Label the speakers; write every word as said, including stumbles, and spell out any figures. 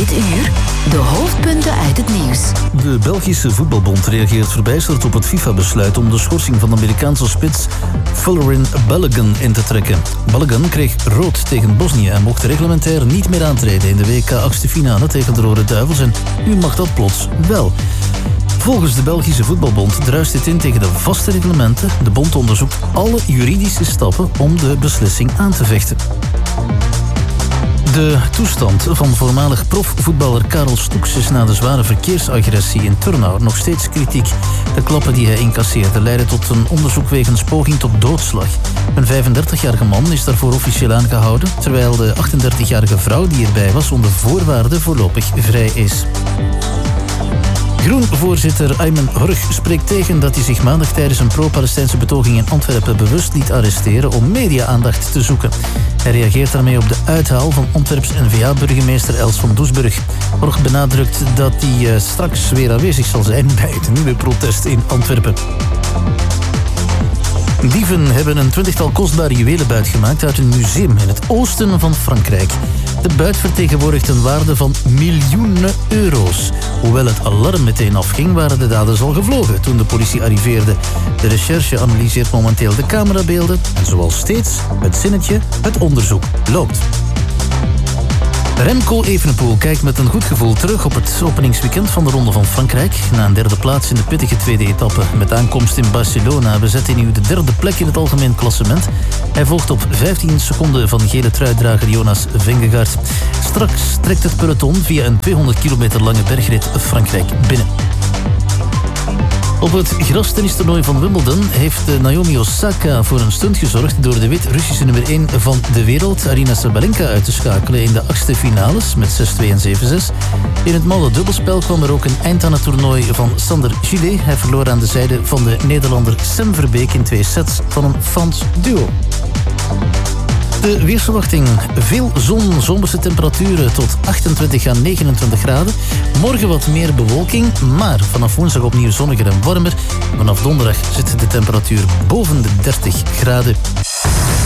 Speaker 1: dit uur de hoofdpunten uit het nieuws.
Speaker 2: De Belgische voetbalbond reageert verbijsterd op het FIFA-besluit om de schorsing van de Amerikaanse spits Folarin Balogun in te trekken. Balogun kreeg rood tegen Bosnië en mocht reglementair niet meer aantreden in de W K-achtste finale tegen de Rode Duivels en nu mag dat plots wel. Volgens de Belgische voetbalbond druist dit in tegen de vaste reglementen. De bond onderzoekt alle juridische stappen om de beslissing aan te vechten. De toestand van voormalig profvoetballer Karel Stoeks is na de zware verkeersagressie in Turnhout nog steeds kritiek. De klappen die hij incasseerde leidden tot een onderzoek wegens poging tot doodslag. Een vijfendertigjarige man is daarvoor officieel aangehouden, terwijl de achtendertigjarige vrouw die erbij was onder voorwaarden voorlopig vrij is. Groen-voorzitter Ayman Horg spreekt tegen dat hij zich maandag tijdens een pro-Palestijnse betoging in Antwerpen bewust liet arresteren om media-aandacht te zoeken. Hij reageert daarmee op de uithaal van Antwerps N V A-burgemeester Els van Doesburg. Horg benadrukt dat hij uh, straks weer aanwezig zal zijn bij het nieuwe protest in Antwerpen. Dieven hebben een twintigtal kostbare juwelen buitgemaakt uit een museum in het oosten van Frankrijk. De buit vertegenwoordigt een waarde van miljoenen euro's. Hoewel het alarm meteen afging, waren de daders al gevlogen toen de politie arriveerde. De recherche analyseert momenteel de camerabeelden en zoals steeds, het zinnetje, het onderzoek loopt. Remco Evenepoel kijkt met een goed gevoel terug op het openingsweekend van de Ronde van Frankrijk. Na een derde plaats in de pittige tweede etappe met aankomst in Barcelona bezet hij nu de derde plek in het algemeen klassement. Hij volgt op vijftien seconden van gele truitdrager Jonas Vingegaard. Straks trekt het peloton via een tweehonderd kilometer lange bergrit Frankrijk binnen. Op het grastennistoernooi van Wimbledon heeft Naomi Osaka voor een stunt gezorgd door de Wit-Russische nummer één van de wereld, Aryna Sabalenka, uit te schakelen in de achtste finales met zes twee en zeven zes. In het malle dubbelspel kwam er ook een eind aan het toernooi van Sander Gillet. Hij verloor aan de zijde van de Nederlander Sam Verbeek in twee sets van een Frans duo. De weersverwachting. Veel zon, zomerse temperaturen tot achtentwintig à negenentwintig graden. Morgen wat meer bewolking, maar vanaf woensdag opnieuw zonniger en warmer. Vanaf donderdag zit de temperatuur boven de dertig graden.